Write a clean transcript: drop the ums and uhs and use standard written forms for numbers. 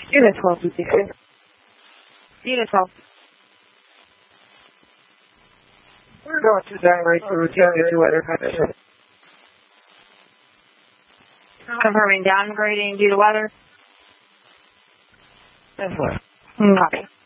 Unit 1256. Unit 12. We're going to downgrade for routine due to weather conditions. Confirming downgrading due to weather. That's what. Copy.